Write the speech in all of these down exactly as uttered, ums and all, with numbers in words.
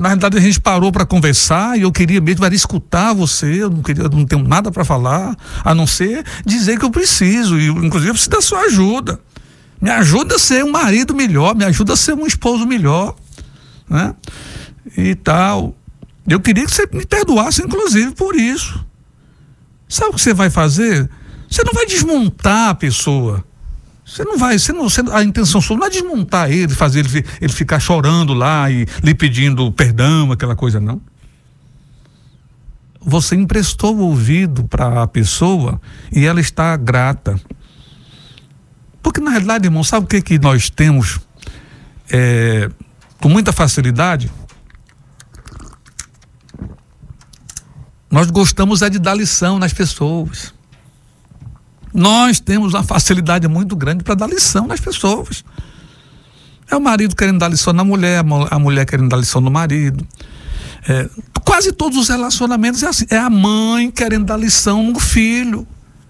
na realidade a gente parou para conversar e eu queria mesmo era escutar você, eu não queria, eu não tenho nada para falar, a não ser dizer que eu preciso, e inclusive eu preciso da sua ajuda. Me ajuda a ser um marido melhor, me ajuda a ser um esposo melhor, né? E tal. Eu queria que você me perdoasse, inclusive, por isso. Sabe o que você vai fazer? Você não vai desmontar a pessoa. Você não vai, você não, você, a intenção sua não é desmontar ele, fazer ele, ele ficar chorando lá e lhe pedindo perdão, aquela coisa, não. Você emprestou o ouvido para a pessoa e ela está grata. Porque na realidade, irmão, sabe o que que nós temos é, com muita facilidade? Nós gostamos é de dar lição nas pessoas. Nós temos uma facilidade muito grande para dar lição nas pessoas. É o marido querendo dar lição na mulher, a mulher querendo dar lição no marido. É, quase todos os relacionamentos é assim. É a mãe querendo dar lição no filho,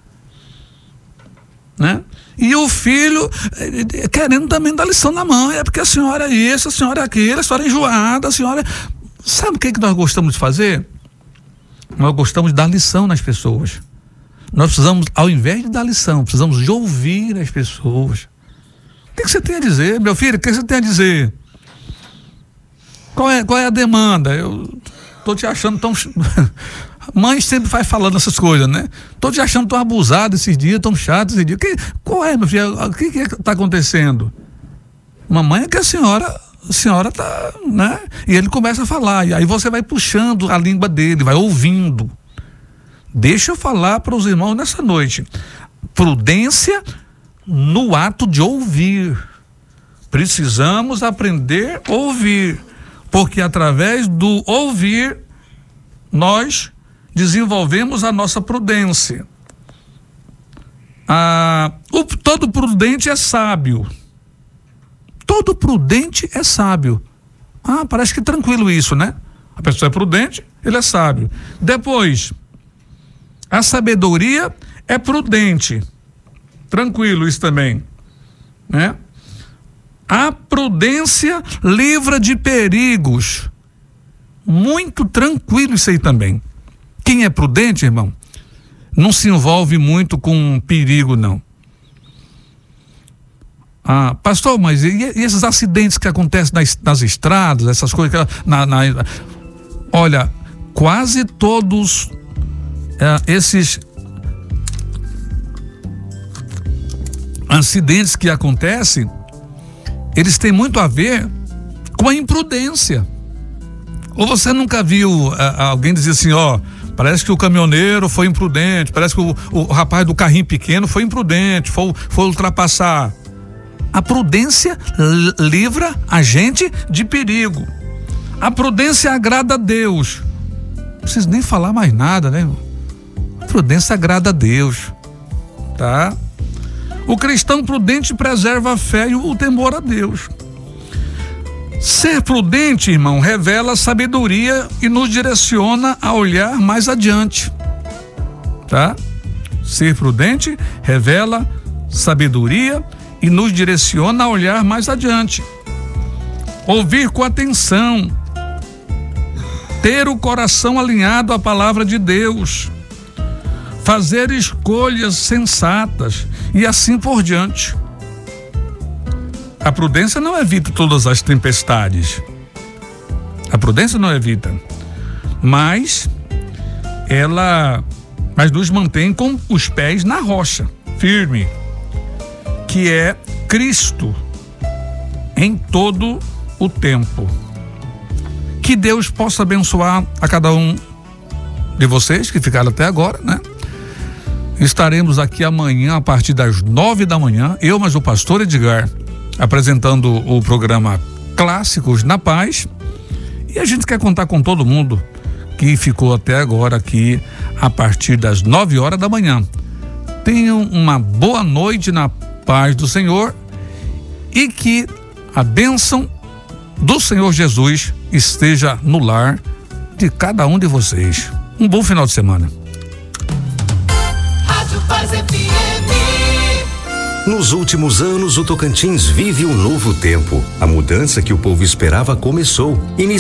né? E o filho é, querendo também dar lição na mãe. É porque a senhora é isso, a senhora é aquilo, a senhora é enjoada, a senhora... Sabe o que, que nós gostamos de fazer? Nós gostamos de dar lição nas pessoas. Nós precisamos, ao invés de dar lição, precisamos de ouvir as pessoas. O que, que você tem a dizer, meu filho? O que você tem a dizer? Qual é, qual é a demanda? Eu tô te achando tão... Mãe sempre vai falando essas coisas, né? Tô te achando tão abusado esses dias, tão chato esses dias. Que, qual é, meu filho? O que que tá acontecendo? Mamãe, é que a senhora... A senhora tá, né? E ele começa a falar, e aí você vai puxando a língua dele, vai ouvindo. Deixa eu falar para os irmãos nessa noite. Prudência no ato de ouvir. Precisamos aprender a ouvir, porque através do ouvir nós desenvolvemos a nossa prudência. Ah, o, todo prudente é sábio. Todo prudente é sábio. Ah, parece que tranquilo isso, né? A pessoa é prudente, ele é sábio. Depois, a sabedoria é prudente. Tranquilo isso também, né? A prudência livra de perigos. Muito tranquilo isso aí também. Quem é prudente, irmão, não se envolve muito com perigo, não. Ah, pastor, mas e, e esses acidentes que acontecem nas, nas estradas, essas coisas que, na, na, olha, quase todos é, esses acidentes que acontecem, eles têm muito a ver com a imprudência. Ou você nunca viu é, alguém dizer assim, ó, parece que o caminhoneiro foi imprudente, parece que o, o rapaz do carrinho pequeno foi imprudente, foi, foi ultrapassar. A prudência livra a gente de perigo. A prudência agrada a Deus. Não preciso nem falar mais nada, né? A prudência agrada a Deus, tá? O cristão prudente preserva a fé e o temor a Deus. Ser prudente, irmão, revela sabedoria e nos direciona a olhar mais adiante, tá? Ser prudente revela sabedoria e nos direciona a olhar mais adiante. Ouvir com atenção, ter o coração alinhado à palavra de Deus, fazer escolhas sensatas e assim por diante. A prudência não evita todas as tempestades. A prudência não evita, mas ela mas nos mantém com os pés na rocha, firme, que é Cristo em todo o tempo. Que Deus possa abençoar a cada um de vocês que ficaram até agora, né? Estaremos aqui amanhã a partir das nove da manhã, eu mais o pastor Edgar, apresentando o programa Clássicos na Paz, e a gente quer contar com todo mundo que ficou até agora aqui a partir das nove horas da manhã. Tenham uma boa noite na paz do Senhor e que a bênção do Senhor Jesus esteja no lar de cada um de vocês. Um bom final de semana. Rádio Paz F M. Nos últimos anos, o Tocantins vive um novo tempo. A mudança que o povo esperava começou. Inicia